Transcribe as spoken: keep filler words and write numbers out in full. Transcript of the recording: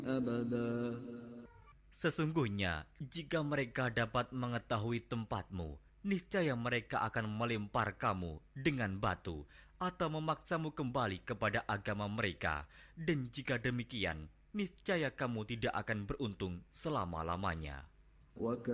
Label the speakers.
Speaker 1: أبدا.
Speaker 2: Sesungguhnya, jika mereka dapat mengetahui tempatmu, niscaya mereka akan melempar kamu dengan batu atau memaksamu kembali kepada agama mereka. Dan jika demikian, niscaya kamu tidak akan beruntung selama-lamanya.